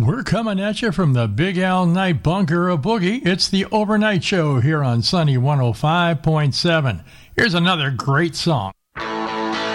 We're coming at you from the Big Al Night Bunker of Boogie. It's the Overnight Show here on Sunny 105.7. Here's another great song.